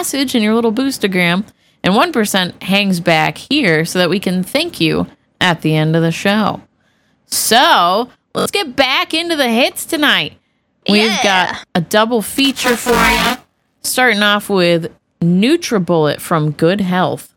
message in your little Boostagram, and 1% hangs back here so that we can thank you at the end of the show. So let's get back into the hits tonight. We've got a double feature for you, starting off with NutriBullet from Good Health.